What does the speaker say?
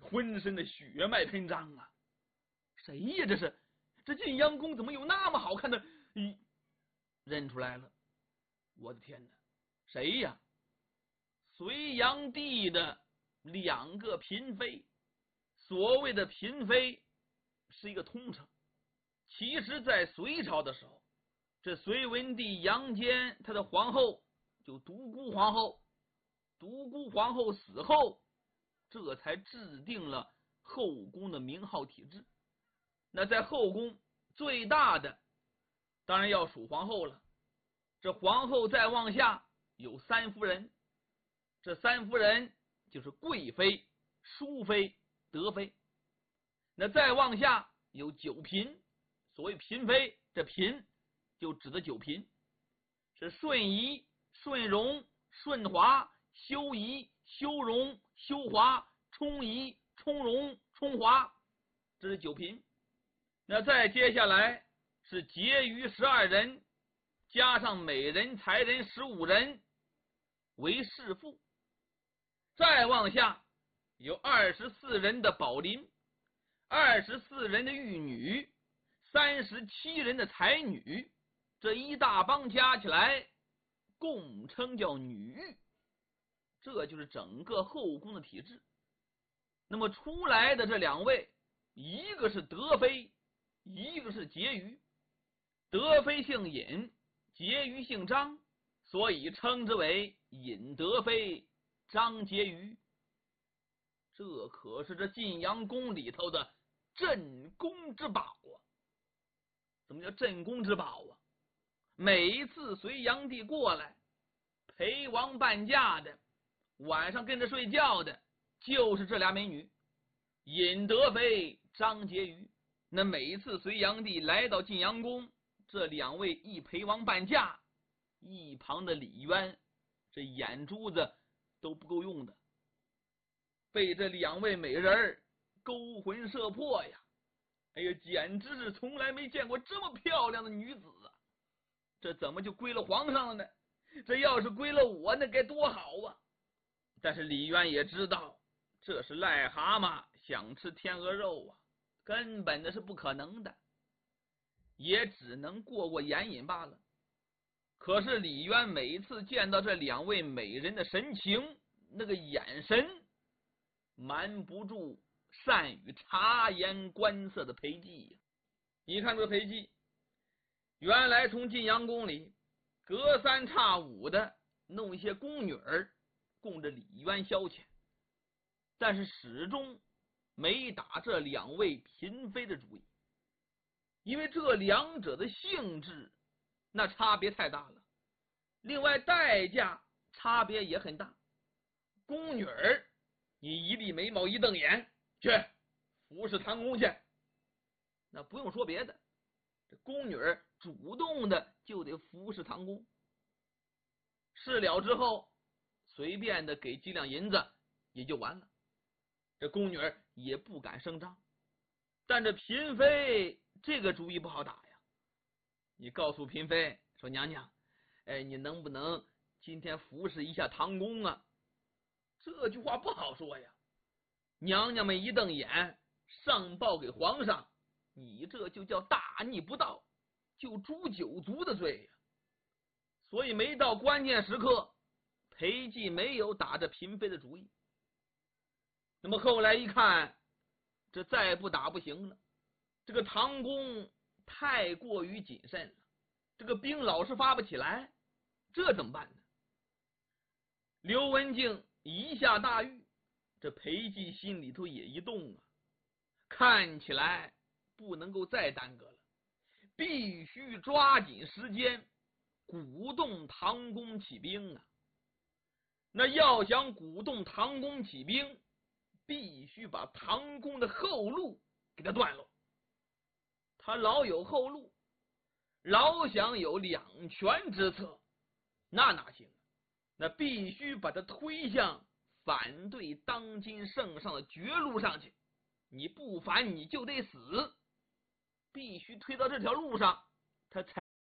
浑身的血脉喷张啊！谁呀？这是？这晋阳公怎么有那么好看的？认出来了！我的天哪！谁呀？隋炀帝的2个嫔妃。所谓的嫔妃是一个通称，其实在隋朝的时候，这隋文帝杨坚他的皇后就独孤皇后，独孤皇后死后，这才制定了后宫的名号体制。那在后宫最大的当然要数皇后了，这皇后再往下有3夫人，这3夫人就是贵妃、淑妃、德妃。那再往下有9嫔，所谓嫔妃，这嫔就指的9嫔，是顺仪、顺容、顺华、修仪、修容、修华、充仪、充容、充华，这是9嫔。那再接下来是婕妤12人，加上美人、才人15人为侍妇。再往下有24人的宝林，24人的玉女，37人的才女，这一大帮加起来共称叫女御。这就是整个后宫的体制。那么出来的这2位，一个是德妃，一个是婕妤。德妃姓尹，婕妤姓张，所以称之为尹德妃、张婕妤。这可是这晋阳宫里头的镇宫之宝啊！怎么叫镇宫之宝啊？每一次隋炀帝过来陪王伴驾的，晚上跟着睡觉的，就是这俩美女，尹德妃、张婕妤。那每一次隋炀帝来到晋阳宫，这2位一陪王伴驾，一旁的李渊这眼珠子都不够用的，被这2位美人勾魂摄魄呀！哎呀，简直是从来没见过这么漂亮的女子啊！这怎么就归了皇上了呢？这要是归了我，那该多好啊！但是李渊也知道，这是癞蛤蟆想吃天鹅肉啊，根本的是不可能的，也只能过眼瘾罢了。可是李渊每次见到这2位美人的神情，那个眼神，瞒不住善于察言观色的裴寂呀。你看这个裴寂，原来从晋阳宫里隔3差5的弄一些宫女儿供着李渊消遣，但是始终没打这2位嫔妃的主意，因为这2者的性质那差别太大了，另外代价差别也很大。宫女儿你一闭眉毛一瞪眼去服侍唐宫去，那不用说别的，这宫女儿主动的就得服侍唐宫，事了之后随便的给几两银子也就完了，这宫女儿也不敢声张。但这嫔妃这个主意不好打呀，你告诉嫔妃说，娘娘，你能不能今天服侍一下唐宫啊？这句话不好说呀，娘娘们一瞪眼上报给皇上，你这就叫大逆不道，就诛9族的罪呀。所以没到关键时刻，裴寂没有打这嫔妃的主意。那么后来一看，这再不打不行了，这个唐宫太过于谨慎了，这个兵老是发不起来，这怎么办呢？刘文静一下大狱，这裴寂心里头也一动啊，看起来不能够再耽搁了，必须抓紧时间鼓动唐宫起兵啊！那要想鼓动唐宫起兵，必须把唐宫的后路给他断了。他老有后路，老想有2全之策，那哪行？那必须把他推向反对当今圣上的绝路上去，你不反你就得死，必须推到这条路上，他才